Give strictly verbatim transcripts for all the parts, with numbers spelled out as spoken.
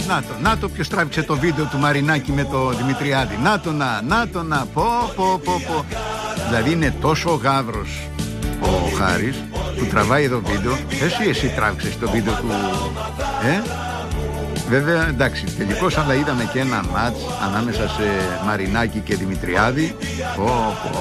να το, να το ποιος τράβηξε το βίντεο του Μαρινάκη με το Δημητριάδη. Να το να, να το να, πω πω πω πω. Δηλαδή είναι τόσο γάβρος ο Χάρης που τραβάει εδώ βίντεο. Εσύ, εσύ τράβηξες το βίντεο του, ε? Βέβαια, εντάξει, τελικώς αλλά είδαμε και ένα μάτς ανάμεσα σε Μαρινάκη και Δημητριάδη. Πω πω.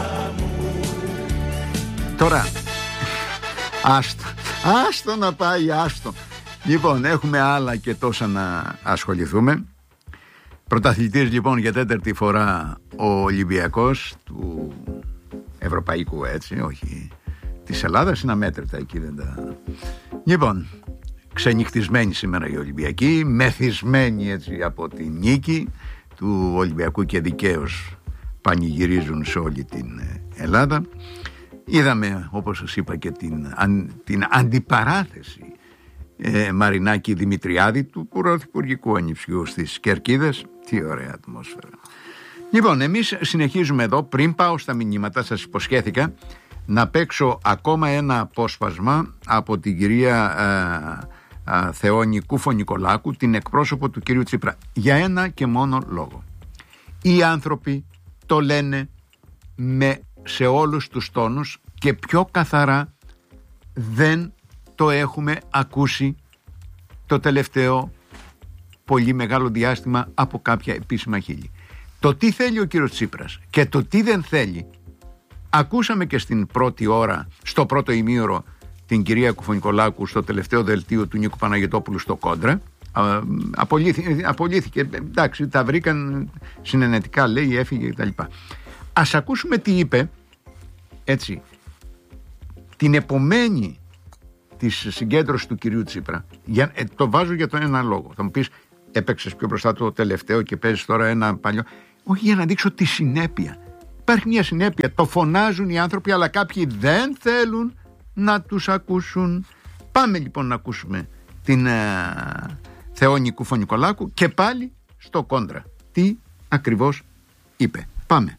Τώρα, άστο, άστο να πάει, άστο. Λοιπόν, έχουμε άλλα και τόσα να ασχοληθούμε. Πρωταθλητής λοιπόν για τέταρτη φορά ο Ολυμπιακός του Ευρωπαϊκού, έτσι, όχι της Ελλάδας, είναι αμέτρητα εκεί, δεν τα... Λοιπόν, ξενυχτισμένοι σήμερα οι Ολυμπιακοί, μεθυσμένοι έτσι από τη νίκη του Ολυμπιακού και δικαίως πανηγυρίζουν σε όλη την Ελλάδα. Είδαμε, όπως σας είπα, και την, αν, την αντιπαράθεση ε, Μαρινάκη Δημητριάδη του πρωθυπουργικού ανιψιού στις Κερκίδες. Τι ωραία ατμόσφαιρα. Λοιπόν, εμείς συνεχίζουμε εδώ. Πριν πάω στα μηνύματα, σας υποσχέθηκα να παίξω ακόμα ένα απόσπασμα από την κυρία ε, ε, Θεόνη Κούφο-Νικολάκου, την εκπρόσωπο του κυρίου Τσίπρα, για ένα και μόνο λόγο. Οι άνθρωποι το λένε με, σε όλους τους τόνους και πιο καθαρά δεν το έχουμε ακούσει το τελευταίο πολύ μεγάλο διάστημα από κάποια επίσημα χείλη. Το τι θέλει ο κύριος Τσίπρας και το τι δεν θέλει ακούσαμε και στην πρώτη ώρα, στο πρώτο ημίωρο, την κυρία Κουφο-Νικολάκου στο τελευταίο δελτίο του Νίκου Παναγιωτόπουλου στο Κόντρα. Απολύθη, απολύθηκε, εντάξει, τα βρήκαν συνενετικά, λέει, έφυγε κτλ. Ας ακούσουμε τι είπε, έτσι, την επομένη της συγκέντρωσης του κυρίου Τσίπρα. Για, ε, το βάζω για τον ένα λόγο. Θα μου πεις, έπαιξες πιο μπροστά το τελευταίο και παίζεις τώρα ένα παλιό. Όχι, για να δείξω τη συνέπεια. Υπάρχει μια συνέπεια. Το φωνάζουν οι άνθρωποι, αλλά κάποιοι δεν θέλουν να τους ακούσουν. Πάμε λοιπόν να ακούσουμε την ε, Θεόνη Κούφο-Νικολάκου και πάλι στο Κόντρα. Τι ακριβώς είπε. Πάμε.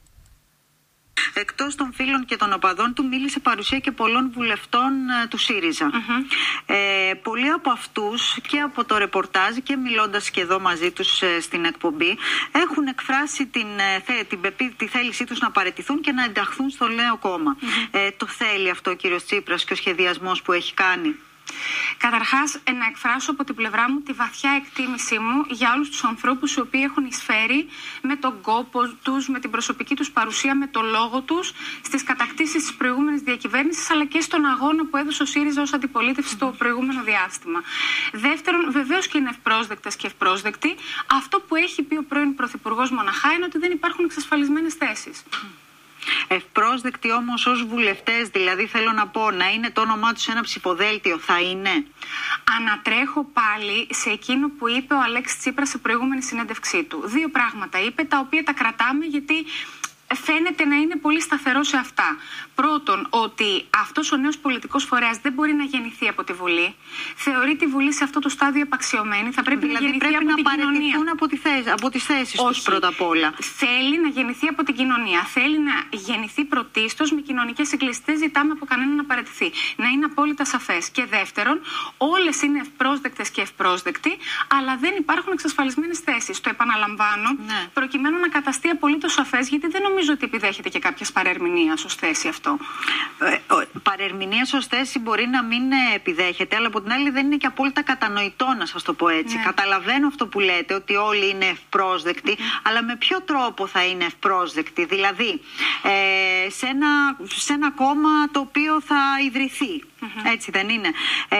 Εκτός των φίλων και των οπαδών του, μίλησε παρουσία και πολλών βουλευτών ε, του ΣΥΡΙΖΑ. Mm-hmm. Ε, πολλοί από αυτούς και από το ρεπορτάζ και μιλώντας και εδώ μαζί τους ε, στην εκπομπή έχουν εκφράσει την, ε, την, την, τη θέλησή τους να παραιτηθούν και να ενταχθούν στο νέο κόμμα. Mm-hmm. Ε, το θέλει αυτό ο κύριος Τσίπρας και ο σχεδιασμός που έχει κάνει? Καταρχάς, να εκφράσω από την πλευρά μου τη βαθιά εκτίμησή μου για όλους τους ανθρώπους οι οποίοι έχουν εισφέρει με τον κόπο τους, με την προσωπική τους παρουσία, με το λόγο τους στις κατακτήσεις της προηγούμενης διακυβέρνησης, αλλά και στον αγώνα που έδωσε ο ΣΥΡΙΖΑ ως αντιπολίτευση το προηγούμενο διάστημα. Δεύτερον, βεβαίως και είναι ευπρόσδεκτες και ευπρόσδεκτοι. Αυτό που έχει πει ο πρώην Πρωθυπουργός μοναχά είναι ότι δεν υπάρχουν εξασφαλισμένες θέσεις. Ευπρόσδεκτοι όμως ως βουλευτές, δηλαδή θέλω να πω, να είναι το όνομά τους σε ένα ψηφοδέλτιο, θα είναι? Ανατρέχω πάλι σε εκείνο που είπε ο Αλέξης Τσίπρας σε προηγούμενη συνέντευξή του. Δύο πράγματα είπε, τα οποία τα κρατάμε γιατί φαίνεται να είναι πολύ σταθερό σε αυτά. Πρώτον, ότι αυτός ο νέος πολιτικός φορέας δεν μπορεί να γεννηθεί από τη Βουλή. Θεωρεί τη Βουλή σε αυτό το στάδιο απαξιωμένη. Θα πρέπει δηλαδή να γεννηθεί πρέπει από να την κοινωνία. Από, τη θέση, από τις θέσεις τους πρώτα απ' όλα. Θέλει να γεννηθεί από την κοινωνία. Θέλει να γεννηθεί πρωτίστως με κοινωνικές συγκλήσεις. Δεν ζητάμε από κανέναν να παραιτηθεί. Να είναι απόλυτα σαφές. Και δεύτερον, όλες είναι ευπρόσδεκτες και ευπρόσδεκτοι, αλλά δεν υπάρχουν εξασφαλισμένες θέσεις. Το επαναλαμβάνω, ναι, προκειμένου να καταστεί απολύτως σαφές, γιατί δεν νομίζω ότι επιδέχεται και κάποια παρερμηνία ως θέση αυτό. Ε, παρερμηνία ως θέση μπορεί να μην επιδέχεται, αλλά από την άλλη δεν είναι και απόλυτα κατανοητό, να σας το πω έτσι. Ναι. Καταλαβαίνω αυτό που λέτε, ότι όλοι είναι ευπρόσδεκτοι, mm-hmm. αλλά με ποιο τρόπο θα είναι ευπρόσδεκτοι? Δηλαδή, ε, σε, ένα, σε ένα κόμμα το οποίο θα ιδρυθεί. Mm-hmm. Έτσι δεν είναι? Ε,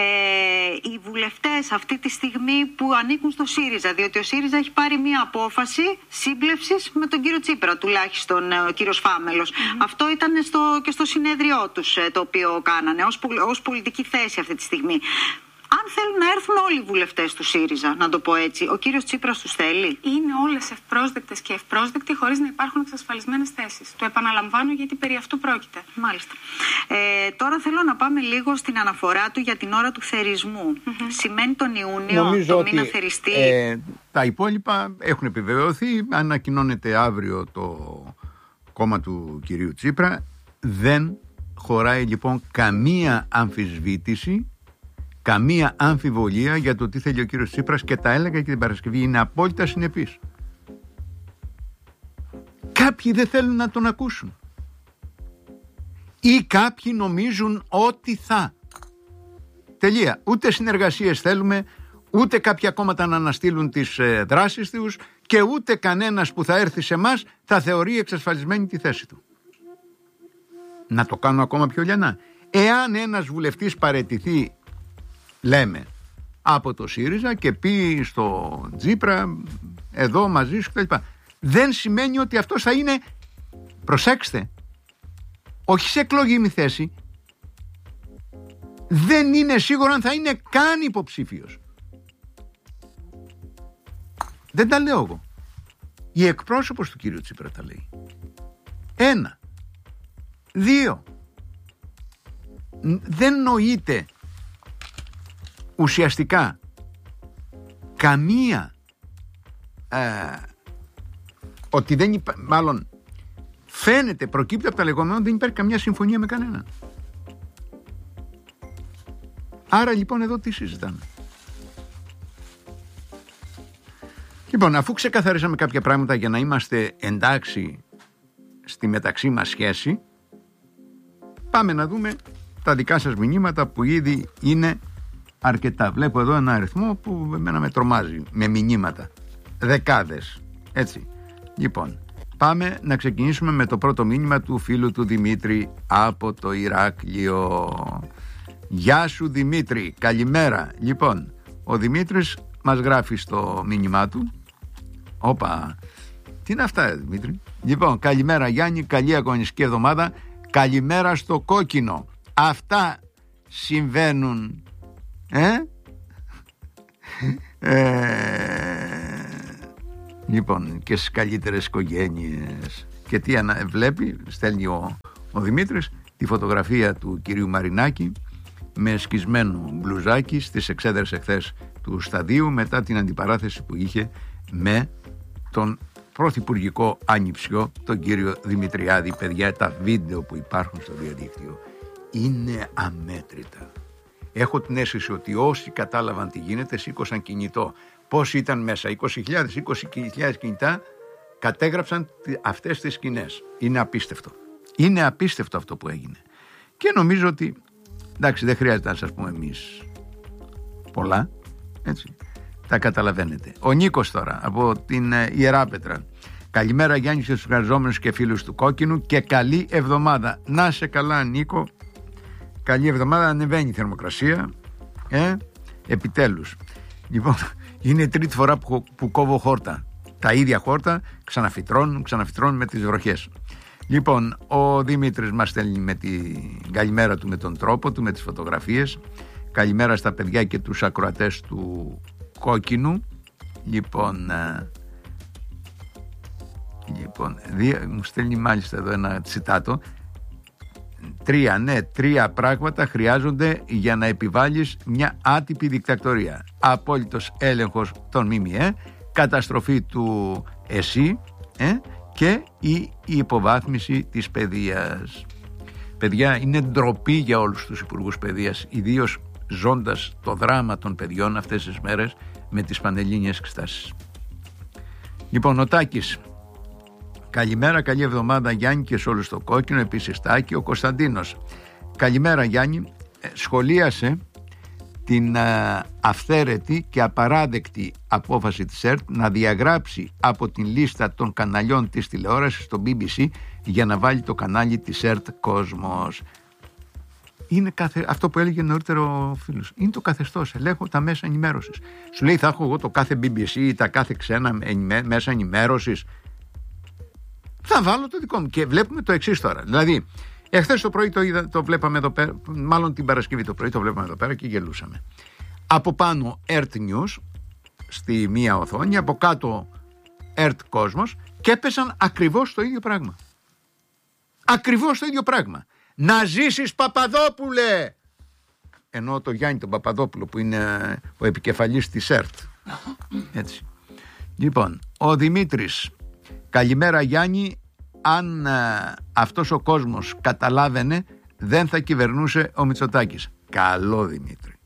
οι βουλευτές αυτή τη στιγμή που ανήκουν στο ΣΥΡΙΖΑ, διότι ο ΣΥΡΙΖΑ έχει πάρει μια απόφαση σύμπλευσης με τον κύριο Τσίπρα, τουλάχιστον ο κύριος Φάμελος. Mm-hmm. Αυτό ήταν στο, και στο συνέδριό τους το οποίο κάνανε ως, ως πολιτική θέση αυτή τη στιγμή. Αν θέλουν να έρθουν όλοι οι βουλευτές του ΣΥΡΙΖΑ, να το πω έτσι, ο κύριος Τσίπρας τους θέλει? Είναι όλες ευπρόσδεκτες και ευπρόσδεκτοι χωρίς να υπάρχουν εξασφαλισμένες θέσεις. Το επαναλαμβάνω γιατί περί αυτού πρόκειται. Μάλιστα. Ε, τώρα θέλω να πάμε λίγο στην αναφορά του για την ώρα του θερισμού. Mm-hmm. Σημαίνει τον Ιούνιο, νομίζω το μήνα ότι, θεριστή. Ε, τα υπόλοιπα έχουν επιβεβαιωθεί. Ανακοινώνεται αύριο το κόμμα του κυρίου Τσίπρα. Δεν χωράει λοιπόν καμία αμφισβήτηση, καμία αμφιβολία για το τι θέλει ο κύριος Τσίπρας και τα έλεγα και την Παρασκευή. Είναι απόλυτα συνεπής. Κάποιοι δεν θέλουν να τον ακούσουν. Ή κάποιοι νομίζουν ότι θα. Τελεία. Ούτε συνεργασίες θέλουμε, ούτε κάποια κόμματα να αναστείλουν τις ε, δράσεις τους και ούτε κανένας που θα έρθει σε εμάς θα θεωρεί εξασφαλισμένη τη θέση του. Να το κάνω ακόμα πιο λιανά. Εάν ένας βουλευτής παραιτηθεί, λέμε, από το ΣΥΡΙΖΑ και πει στο Τσίπρα εδώ μαζί σου κτλ., δεν σημαίνει ότι αυτός θα είναι, προσέξτε, όχι σε εκλογήμη θέση, δεν είναι σίγουρο αν θα είναι καν υποψήφιος. Δεν τα λέω εγώ. Η εκπρόσωπος του κύριου Τσίπρα τα λέει. Ένα. Δύο. Δεν νοείται ουσιαστικά καμία ε, ότι δεν υπά... μάλλον φαίνεται, προκύπτει από τα λεγόμενα, δεν υπάρχει καμιά συμφωνία με κανέναν. Άρα λοιπόν εδώ τι συζητάμε? Λοιπόν, αφού ξεκαθαρίσαμε κάποια πράγματα για να είμαστε εντάξει στη μεταξύ μας σχέση, πάμε να δούμε τα δικά σας μηνύματα που ήδη είναι αρκετά. Βλέπω εδώ ένα αριθμό που εμένα με τρομάζει με μηνύματα. Δεκάδες. Έτσι. Λοιπόν, πάμε να ξεκινήσουμε με το πρώτο μήνυμα του φίλου του Δημήτρη από το Ηράκλειο. Γεια σου Δημήτρη, καλημέρα. Λοιπόν, ο Δημήτρης μας γράφει στο μήνυμά του. Όπα, τι είναι αυτά Δημήτρη? Λοιπόν, καλημέρα Γιάννη, καλή αγωνιστική εβδομάδα. Καλημέρα στο κόκκινο. Αυτά συμβαίνουν. Ε? ε... Λοιπόν, και στις καλύτερες οικογένειες. Και τι ανα... βλέπει, στέλνει ο, ο Δημήτρης τη φωτογραφία του κυρίου Μαρινάκη με σκισμένο μπλουζάκι στις εξέδρες εχθές του σταδίου μετά την αντιπαράθεση που είχε με τον πρωθυπουργικό άνυψιο, τον κύριο Δημητριάδη. Παιδιά, τα βίντεο που υπάρχουν στο διαδίκτυο είναι αμέτρητα. Έχω την αίσθηση ότι όσοι κατάλαβαν τι γίνεται σήκωσαν κινητό. Πόσοι ήταν μέσα, είκοσι χιλιάδες, είκοσι χιλιάδες κινητά κατέγραψαν αυτές τις σκηνές. Είναι απίστευτο. Είναι απίστευτο αυτό που έγινε. Και νομίζω ότι, εντάξει, δεν χρειάζεται να σας πούμε εμείς πολλά, έτσι. Τα καταλαβαίνετε. Ο Νίκος τώρα από την Ιεράπετρα. Καλημέρα Γιάννη και στους εργαζόμενους και φίλους του Κόκκινου και καλή εβδομάδα. Να σε καλά Νίκο. Καλή εβδομάδα, ανεβαίνει η θερμοκρασία. Ε, επιτέλους. Λοιπόν, είναι η τρίτη φορά που, που κόβω χόρτα. Τα ίδια χόρτα ξαναφυτρώνουν, ξαναφυτρώνουν με τις βροχές. Λοιπόν, ο Δημήτρης μας στέλνει με την καλημέρα του, με τον τρόπο του, με τις φωτογραφίες. Καλημέρα στα παιδιά και τους ακροατές του Κόκκινου. Λοιπόν, α, λοιπόν δι, μου στέλνει μάλιστα εδώ ένα τσιτάτο. Τρία, ναι, τρία πράγματα χρειάζονται για να επιβάλλεις μια άτυπη δικτατορία. Απόλυτος έλεγχος των ΜΜΕ, καταστροφή του ΕΣΥ ε, και η υποβάθμιση της παιδείας. Παιδιά, είναι ντροπή για όλους τους υπουργούς παιδείας, ιδίως ζώντας το δράμα των παιδιών αυτές τις μέρες με τις πανελλήνιες εξετάσεις. Λοιπόν, ο Τάκης. Καλημέρα, καλή εβδομάδα Γιάννη και σε όλους το Κόκκινο, επίσης Τάκη. Ο Κωνσταντίνος. Καλημέρα Γιάννη. Ε, σχολίασε την α, αυθαίρετη και απαράδεκτη απόφαση της ΕΡΤ να διαγράψει από την λίστα των καναλιών της τηλεόρασης στο μπι μπι σι για να βάλει το κανάλι της ΕΡΤ Κόσμος. Είναι κάθε, αυτό που έλεγε νωρίτερο ο φίλος. Είναι το καθεστώς. Ελέγχω τα μέσα ενημέρωσης. Σου λέει, θα έχω εγώ το κάθε μπι μπι σι ή τα κάθε ξένα ενημέ, μέσα ενημέρωσης. Θα βάλω το δικό μου. Και βλέπουμε το εξής τώρα. Δηλαδή, εχθές το πρωί το, είδα, το βλέπαμε εδώ πέρα, μάλλον την Παρασκευή το πρωί το βλέπαμε εδώ πέρα και γελούσαμε. Από πάνω ΕΡΤ News στη μία οθόνη, από κάτω ΕΡΤ Κόσμος και έπεσαν ακριβώς το ίδιο πράγμα. Ακριβώς το ίδιο πράγμα. Να ζήσεις Παπαδόπουλε! Ενώ το Γιάννη τον Παπαδόπουλο που είναι ο επικεφαλής της ΕΡΤ. Έτσι. Λοιπόν, ο Δημήτρης. Καλημέρα Γιάννη. Αν α, αυτός ο κόσμος καταλάβαινε, δεν θα κυβερνούσε ο Μητσοτάκης. Καλό Δημήτρη.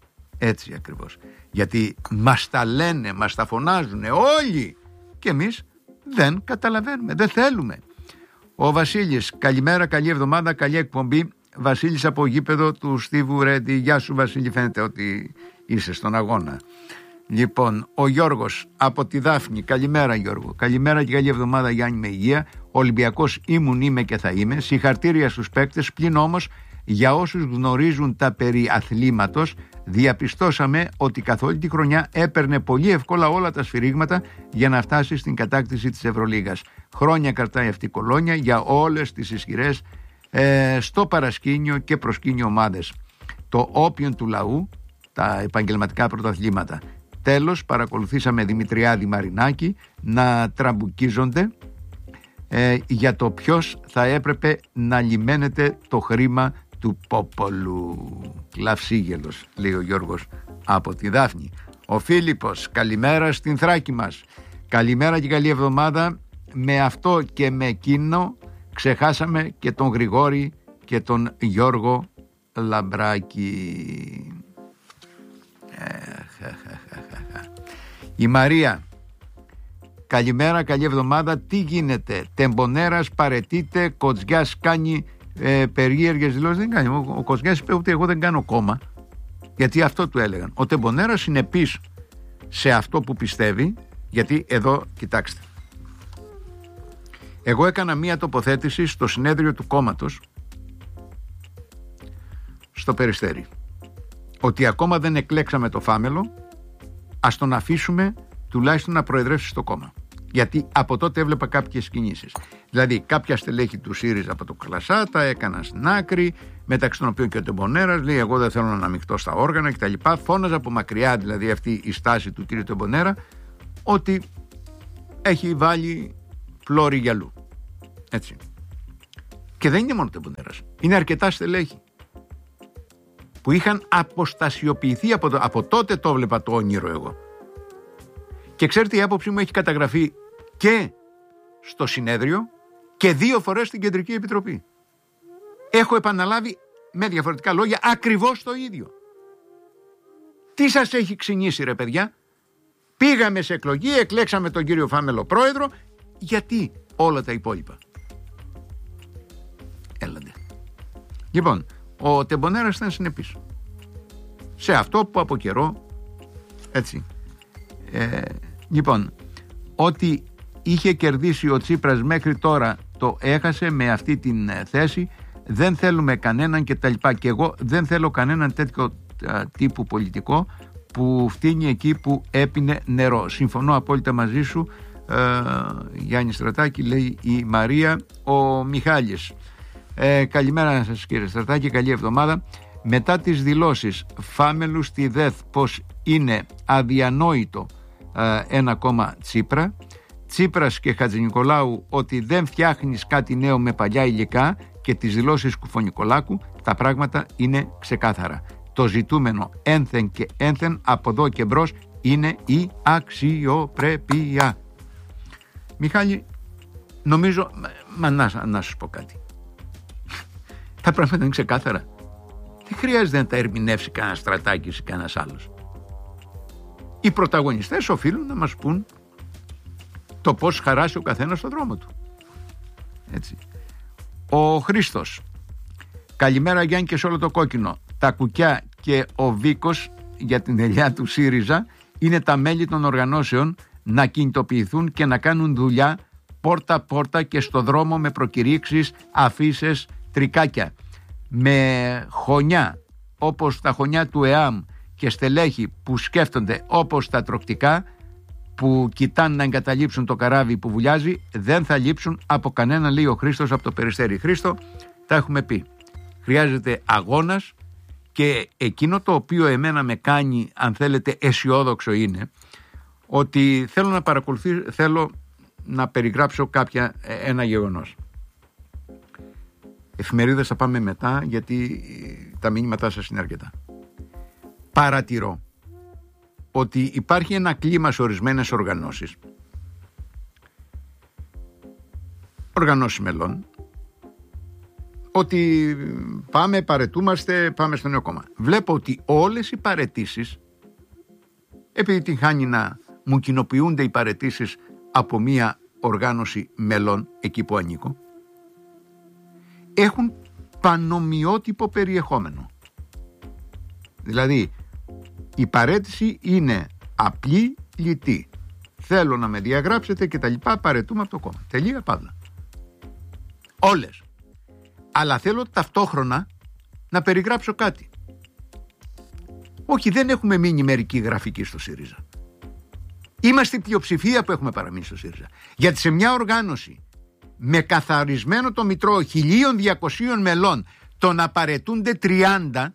Έτσι ακριβώς. Γιατί μας τα λένε, μας τα φωνάζουν όλοι και εμείς δεν καταλαβαίνουμε, δεν θέλουμε. Ο Βασίλης, καλημέρα, καλή εβδομάδα, καλή εκπομπή. Βασίλης από γήπεδο του Στίβου Ρέντι. Γεια σου Βασίλη, φαίνεται ότι είσαι στον αγώνα. Λοιπόν, ο Γιώργος από τη Δάφνη, καλημέρα Γιώργο. Καλημέρα και καλή εβδομάδα Γιάννη με υγεία. Ολυμπιακός ήμουν, είμαι και θα είμαι. Συγχαρτήρια στους παίκτες, πλην όμως για όσους γνωρίζουν τα περί αθλήματος, διαπιστώσαμε ότι καθ' όλη τη χρονιά έπαιρνε πολύ εύκολα όλα τα σφυρίγματα για να φτάσει στην κατάκτηση της Ευρωλίγας. Χρόνια κρατάει αυτή η κολόνια για όλες τις ισχυρές ε, στο παρασκήνιο και προσκήνιο ομάδες. Το όπιον του λαού, τα επαγγελματικά πρωταθλήματα. Τέλος, παρακολουθήσαμε Δημητριάδη Μαρινάκη να τραμπουκίζονται ε, για το ποιος θα έπρεπε να λιμένεται το χρήμα του Πόπολου. Κλαυσίγελος, λέει ο Γιώργος από τη Δάφνη. Ο Φίλιππος, καλημέρα στην Θράκη μας. Καλημέρα και καλή εβδομάδα. Με αυτό και με εκείνο ξεχάσαμε και τον Γρηγόρη και τον Γιώργο Λαμπράκη. Η Μαρία, καλημέρα, καλή εβδομάδα. Τι γίνεται? Τεμπονέρας παρετείται, Κοτζιάς κάνει ε, περίεργες δηλώσεις. Δεν κάνει. Ο, ο Κοτζιάς είπε ότι εγώ δεν κάνω κόμμα, γιατί αυτό του έλεγαν. Ο Τεμπονέρας είναι πίσω σε αυτό που πιστεύει, γιατί εδώ κοιτάξτε, εγώ έκανα μία τοποθέτηση στο συνέδριο του κόμματος στο Περιστέρι, ότι ακόμα δεν εκλέξαμε το Φάμελο, ας τον αφήσουμε τουλάχιστον να προεδρεύσει στο κόμμα. Γιατί από τότε έβλεπα κάποιες κινήσεις. Δηλαδή κάποια στελέχη του ΣΥΡΙΖΑ από το Κλασσά τα έκαναν στην άκρη, μεταξύ των οποίων και ο Τεμπονέρας λέει εγώ δεν θέλω να αναμειχθώ στα όργανα κτλ. Φώναζα από μακριά δηλαδή αυτή η στάση του κ. Τεμπονέρα ότι έχει βάλει φλόρι γυαλού. Έτσι. Και δεν είναι μόνο Τεμπονέρας. Είναι αρκετά στελέχη που είχαν αποστασιοποιηθεί από, το, από τότε το έβλεπα το όνειρο εγώ. Και ξέρετε, η άποψή μου έχει καταγραφεί και στο συνέδριο και δύο φορές στην Κεντρική Επιτροπή. Έχω επαναλάβει με διαφορετικά λόγια ακριβώς το ίδιο. Τι σας έχει ξυνήσει ρε παιδιά? Πήγαμε σε εκλογή, εκλέξαμε τον κύριο Φάμελο πρόεδρο, γιατί όλα τα υπόλοιπα? Έλαντε. Λοιπόν, ο Τεμπονέρας ήταν συνεπής σε αυτό που από καιρό έτσι ε, λοιπόν, ότι είχε κερδίσει ο Τσίπρας μέχρι τώρα το έχασε με αυτή την θέση. Δεν θέλουμε κανέναν και τα λοιπά. Και εγώ δεν θέλω κανέναν τέτοιο α, τύπου πολιτικό που φτύνει εκεί που έπινε νερό. Συμφωνώ απόλυτα μαζί σου ε, Γιάννη Στρατάκη, λέει η Μαρία. Ο Μιχάλης, ε, καλημέρα σας κύριε Στρατάκη, καλή εβδομάδα. Μετά τις δηλώσεις Φάμελου στη ΔΕΘ πως είναι αδιανόητο ε, ένα κόμμα Τσίπρα, Τσίπρας και Χατζηνικολάου ότι δεν φτιάχνεις κάτι νέο με παλιά υλικά και τις δηλώσεις Κουφονικολάκου, τα πράγματα είναι ξεκάθαρα. Το ζητούμενο ένθεν και ένθεν από εδώ και μπρος είναι η αξιοπρέπεια. Μιχάλη, νομίζω, μα να, να σου πω κάτι. Τα πράγματα είναι ξεκάθαρα. Δεν χρειάζεται να τα ερμηνεύσει κανένα Στρατάκης ή κανένας άλλος. Οι πρωταγωνιστές οφείλουν να μας πούν το πώς χαράσει ο καθένας στον δρόμο του. Έτσι. Ο Χρήστος, καλημέρα Γιάννη και σε όλο το κόκκινο. Τα κουκιά και ο Βίκος για την ελιά του ΣΥΡΙΖΑ είναι τα μέλη των οργανώσεων να κινητοποιηθούν και να κάνουν δουλειά πόρτα-πόρτα και στο δρόμο με προκηρύξεις, αφίσες, τρικάκια. Με χωνιά όπως τα χωνιά του ΕΑΜ και στελέχη που σκέφτονται όπως τα τροκτικά που κοιτάνε να εγκαταλείψουν το καράβι που βουλιάζει, δεν θα λείψουν από κανένα, λέει ο Χρήστος από το Περιστέρι. Χρήστο, τα έχουμε πει. Χρειάζεται αγώνας και εκείνο το οποίο εμένα με κάνει, αν θέλετε, αισιόδοξο είναι ότι θέλω να παρακολουθήσω, θέλω να περιγράψω κάποια, ένα γεγονός. Εφημερίδες θα πάμε μετά γιατί τα μηνύματά σας είναι αρκετά. Παρατηρώ ότι υπάρχει ένα κλίμα σε ορισμένες οργανώσεις, οργανώσεις μελών, ότι πάμε, παρετούμαστε, πάμε στο νέο κόμμα. Βλέπω ότι όλες οι παρετήσεις, επειδή την χάνει να μου κοινοποιούνται οι παρετήσεις από μία οργάνωση μελών, εκεί που ανήκω, έχουν πανομοιότυπο περιεχόμενο. Δηλαδή, η παρέτηση είναι απλή, λιτή. Θέλω να με διαγράψετε και τα λοιπά, παρετούμε από το κόμμα. Τελεία, παύλα. Όλες. Αλλά θέλω ταυτόχρονα να περιγράψω κάτι. Όχι, δεν έχουμε μείνει μερικοί γραφικοί στο ΣΥΡΙΖΑ. Είμαστε η πλειοψηφία που έχουμε παραμείνει στο ΣΥΡΙΖΑ. Γιατί σε μια οργάνωση με καθαρισμένο το μητρό χίλια διακόσια μελών, το να παρετούνται τριάντα,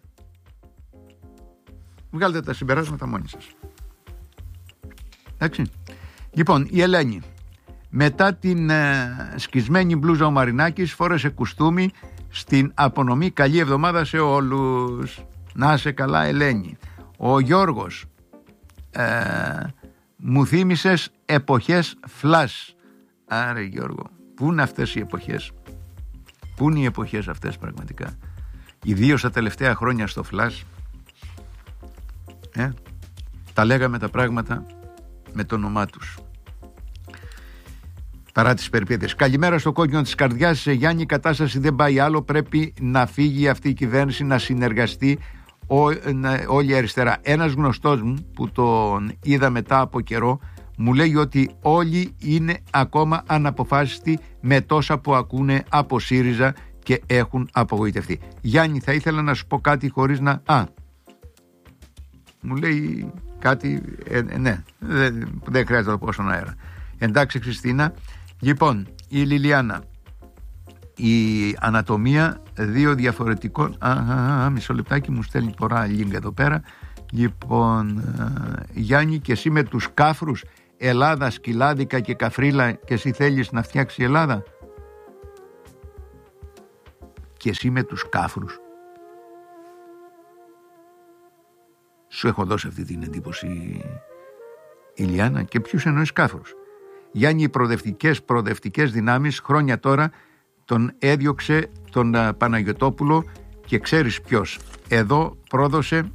βγάλτε τα συμπεράσματα μόνοι σας. Εντάξει. Λοιπόν, η Ελένη, μετά την ε, σκισμένη μπλούζα ο Μαρινάκης, φόρεσε κουστούμι στην απονομή. Καλή εβδομάδα σε όλους. Να είσαι καλά, Ελένη. Ο Γιώργος, ε, μου θύμισες εποχές φλας. Άρε Γιώργο, πού είναι αυτές οι εποχές? Πού είναι οι εποχές αυτές πραγματικά? Ιδίως τα τελευταία χρόνια στο φλας. Ε, τα λέγαμε τα πράγματα με το όνομά τους, παρά τις περιπέτειες. Καλημέρα στο κόκκινο της καρδιάς. Γιάννη, η κατάσταση δεν πάει άλλο. Πρέπει να φύγει αυτή η κυβέρνηση, να συνεργαστεί ό, να, όλη η αριστερά. Ένας γνωστός μου που τον είδα μετά από καιρό μου λέει ότι όλοι είναι ακόμα αναποφάσιστοι με τόσα που ακούνε από ΣΥΡΙΖΑ και έχουν απογοητευτεί. Γιάννη, θα ήθελα να σου πω κάτι χωρίς να... Α, μου λέει κάτι... Ε, ναι, δεν, δεν χρειάζεται να το πω στον αέρα. Εντάξει, Χριστίνα. Λοιπόν, η Λιλιάνα, η ανατομία δύο διαφορετικών... Α, α, α, μισό λεπτάκι, μου στέλνει πορά link εδώ πέρα. Λοιπόν, α, Γιάννη, και εσύ με τους κάφρους, Ελλάδα, σκυλάδικα και καφρίλα, και εσύ θέλεις να φτιάξει Ελλάδα? Και εσύ με τους κάφρους. Σου έχω δώσει αυτή την εντύπωση, Ηλιάνα? Και ποιους εννοείς κάφρους? Γιάννη, οι προοδευτικές, προοδευτικές δυνάμεις χρόνια τώρα τον έδιωξε τον uh, Παναγιωτόπουλο, και ξέρεις ποιος? Εδώ πρόδωσε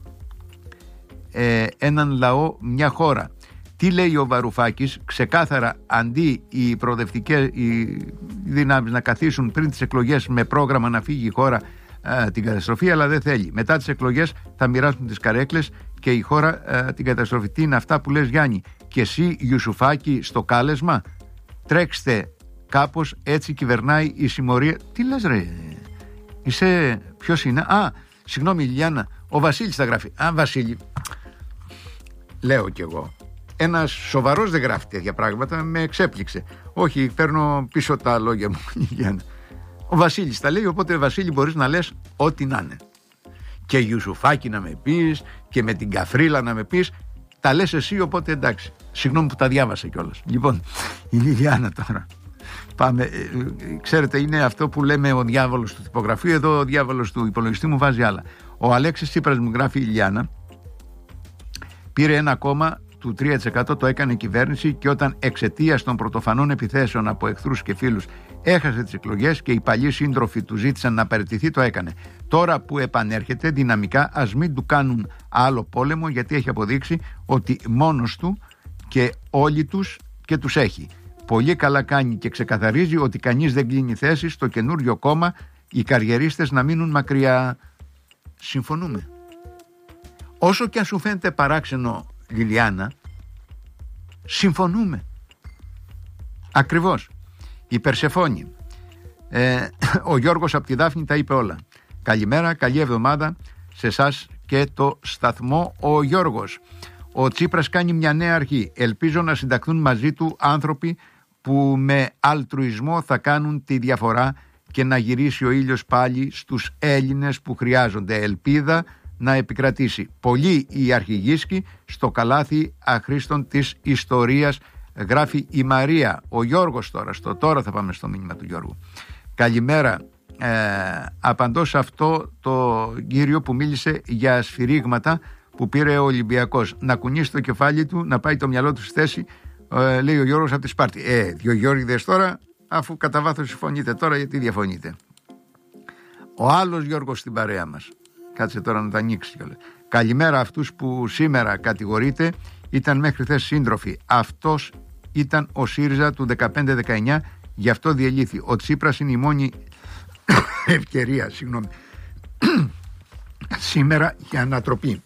ε, έναν λαό, μια χώρα. Τι λέει ο Βαρουφάκης? Ξεκάθαρα, αντί οι προοδευτικές οι δυνάμεις να καθίσουν πριν τις εκλογές με πρόγραμμα να φύγει η χώρα α, την καταστροφή, αλλά δεν θέλει. Μετά τις εκλογές θα μοιράσουν τις καρέκλες και η χώρα α, την καταστροφή. Τι είναι αυτά που λες, Γιάννη? Και εσύ, Ιουσουφάκη, στο κάλεσμα? Τρέξτε κάπως, έτσι κυβερνάει η συμμορία. Τι λες ρε? Είσαι... Ποιος είναι? Α, συγγνώμη Λιλιάνα, ο Βασίλης θα γράφει. Α, Βασίλη, λέω κι εγώ. Ένας σοβαρός δεν γράφει τέτοια πράγματα, με εξέπληξε. Όχι, παίρνω πίσω τα λόγια μου, Λιλιάνα. Ο Βασίλης τα λέει, οπότε Βασίλη μπορείς να λες ό,τι να είναι. Και Ιουσουφάκη να με πεις, και με την Καφρίλα να με πεις. Τα λες εσύ, οπότε εντάξει. Συγγνώμη που τα διάβασα κιόλας. Λοιπόν, η Λιλιάνα τώρα. Πάμε. Ξέρετε, είναι αυτό που λέμε ο διάβολος του τυπογραφείου. Εδώ ο διάβολος του υπολογιστή μου βάζει άλλα. Ο Αλέξης Τσίπρας, μου γράφει η Λιλιάνα, πήρε ένα κόμμα του τρία τοις εκατό, το έκανε η κυβέρνηση, και όταν εξαιτίας των πρωτοφανών επιθέσεων από εχθρούς και φίλους έχασε τις εκλογές και οι παλιοί σύντροφοι του ζήτησαν να παραιτηθεί, το έκανε. Τώρα που επανέρχεται δυναμικά, ας μην του κάνουν άλλο πόλεμο, γιατί έχει αποδείξει ότι μόνος του και όλοι τους και τους έχει. Πολύ καλά κάνει και ξεκαθαρίζει ότι κανείς δεν κλείνει θέση στο καινούριο κόμμα, οι καριερίστες να μείνουν μακριά. Συμφωνούμε. Όσο και αν σου φαίνεται παράξενο, Λιλιάνα, συμφωνούμε. Ακριβώς. Η Περσεφόνη, ε, ο Γιώργος από τη Δάφνη τα είπε όλα. Καλημέρα, καλή εβδομάδα σε εσάς και το σταθμό. Ο Γιώργος, ο Τσίπρας κάνει μια νέα αρχή. Ελπίζω να συνταχθούν μαζί του άνθρωποι που με αλτρουισμό θα κάνουν τη διαφορά και να γυρίσει ο ήλιος πάλι στους Έλληνες που χρειάζονται. Ελπίδα να επικρατήσει. Πολλοί οι αρχηγίσκοι στο καλάθι αχρήστων της ιστορίας, γράφει η Μαρία. Ο Γιώργος τώρα, στο τώρα θα πάμε στο μήνυμα του Γιώργου. Καλημέρα. Ε, απαντώ σε αυτό το κύριο που μίλησε για σφυρίγματα που πήρε ο Ολυμπιακός. Να κουνήσει το κεφάλι του, να πάει το μυαλό του στη θέση, ε, λέει ο Γιώργος από τη Σπάρτη. Ε, δύο Γιώργηδες τώρα, αφού κατά βάθος συμφωνείτε τώρα, γιατί διαφωνείτε? Ο άλλος Γιώργος στην παρέα μας. Κάτσε τώρα να τα ανοίξει κιόλας. Καλημέρα αυτούς που σήμερα κατηγορείται, ήταν μέχρι χθες σύντροφοι. Αυτός ήταν ο ΣΥΡΙΖΑ του δεκαπέντε δεκαεννιά, γι' αυτό διελήθη. Ο Τσίπρας είναι η μόνη ευκαιρία, συγγνώμη, σήμερα για ανατροπή.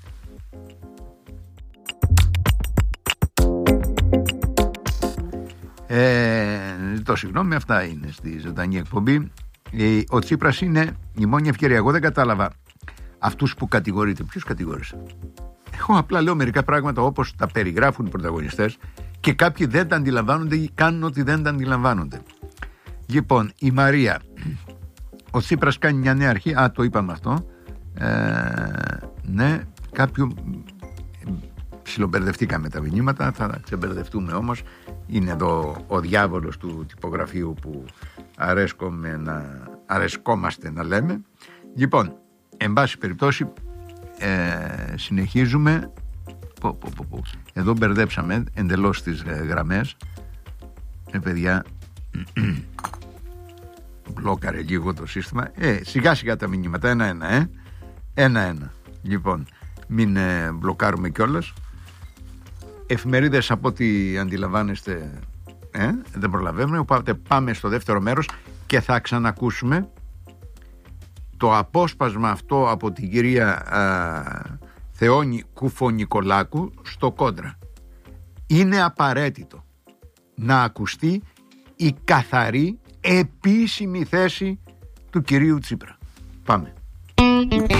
Ε, το συγγνώμη, αυτά είναι στη ζωντανή εκπομπή. Ε, ο Τσίπρας είναι η μόνη ευκαιρία. Εγώ δεν κατάλαβα αυτούς που κατηγορείται. Ποιους κατηγόρησε? Εγώ απλά λέω μερικά πράγματα όπως τα περιγράφουν οι πρωταγωνιστές και κάποιοι δεν τα αντιλαμβάνονται ή κάνουν ότι δεν τα αντιλαμβάνονται. Λοιπόν, η Μαρία. Ο Τσίπρας κάνει μια νέα αρχή. Α, το είπαμε αυτό. Ε, ναι, κάποιου ψιλομπερδευτήκαμε τα μηνύματα. Θα ξεμπερδευτούμε όμως. Είναι εδώ ο διάβολος του τυπογραφείου που αρέσκομαι να, αρεσκόμαστε να λέμε. Λοιπόν, εν πάση περιπτώσει, ε, συνεχίζουμε. Πω, πω, πω, πω. Εδώ μπερδέψαμε εντελώς τις ε, γραμμές. Ε, παιδιά, μπλόκαρε λίγο το σύστημα. Ε, σιγά σιγά τα μηνύματα, ένα-ένα, ε. Ένα-ένα. Λοιπόν, μην ε, μπλοκάρουμε κιόλας. Εφημερίδες από ό,τι αντιλαμβάνεστε, ε, δεν προλαβαίνουμε. Οπότε πάμε στο δεύτερο μέρος και θα ξανακούσουμε το απόσπασμα αυτό από την κυρία α, Θεόνη Κουφονικολάκου στο Κόντρα. Είναι απαραίτητο να ακουστεί η καθαρή επίσημη θέση του κυρίου Τσίπρα. Πάμε.